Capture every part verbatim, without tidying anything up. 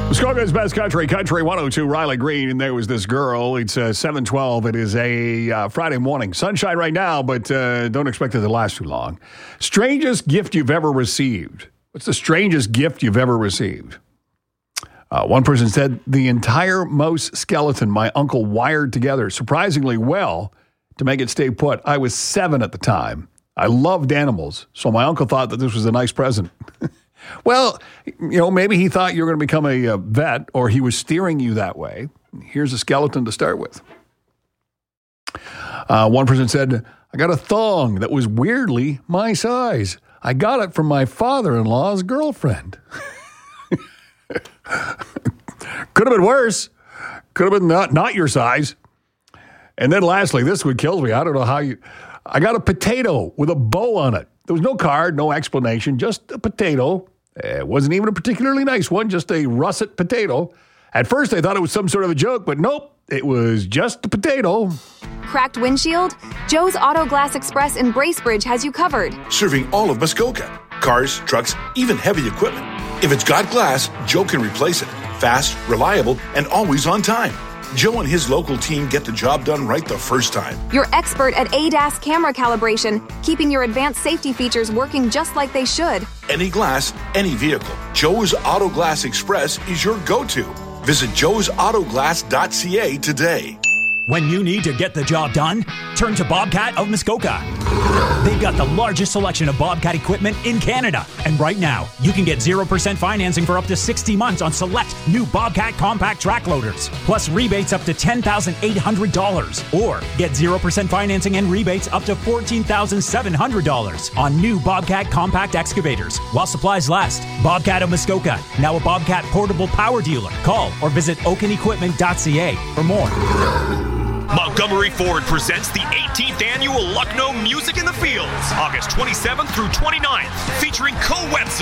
Muskoka's Best Country, Country one oh two, Riley Green, and there was this girl. It's uh, seven twelve. It is a uh, Friday morning. Sunshine right now, but uh, don't expect it to last too long. Strangest gift you've ever received. What's the strangest gift you've ever received? Uh, one person said, the entire mouse skeleton my uncle wired together surprisingly well to make it stay put. I was seven at the time. I loved animals, so my uncle thought that this was a nice present. Well, you know, maybe he thought you were going to become a, a vet, or he was steering you that way. Here's a skeleton to start with. Uh, one person said, I got a thong that was weirdly my size. I got it from my father-in-law's girlfriend. Could have been worse. Could have been not, not your size. And then lastly, this one kills me. I don't know how you... I got a potato with a bow on it. There was no card, no explanation, just a potato. It wasn't even a particularly nice one, just a russet potato. At first, I thought it was some sort of a joke, but nope, it was just a potato. Cracked windshield? Joe's Auto Glass Express in Bracebridge has you covered. Serving all of Muskoka. Cars, trucks, even heavy equipment. If it's got glass, Joe can replace it. Fast, reliable, and always on time. Joe and his local team get the job done right the first time. You're expert at A D A S camera calibration, keeping your advanced safety features working just like they should. Any glass, any vehicle. Joe's Auto Glass Express is your go-to. Visit joes auto glass dot c a today. When you need to get the job done, turn to Bobcat of Muskoka. They've got the largest selection of Bobcat equipment in Canada. And right now, you can get zero percent financing for up to sixty months on select new Bobcat compact track loaders, plus rebates up to ten thousand eight hundred dollars. Or get zero percent financing and rebates up to fourteen thousand seven hundred dollars on new Bobcat compact excavators while supplies last. Bobcat of Muskoka, now a Bobcat portable power dealer. Call or visit oaken equipment dot c a for more. Montgomery Ford presents the eighteenth Annual Lucknow Music in the Fields, August twenty-seventh through twenty-ninth, featuring Co Wetzel,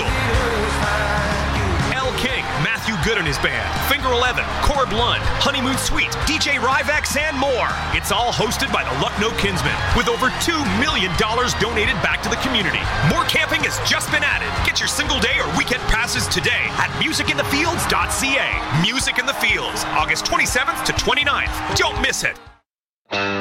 L. King, Matthew Good and his band, Finger eleven, Corb Lund, Honeymoon Suite, D J Ryvex, and more. It's all hosted by the Lucknow Kinsmen, with over two million dollars donated back to the community. More camping has just been added. Get your single day or weekend passes today at music in the fields dot c a. Music in the Fields, August twenty-seventh to twenty-ninth. Don't miss it.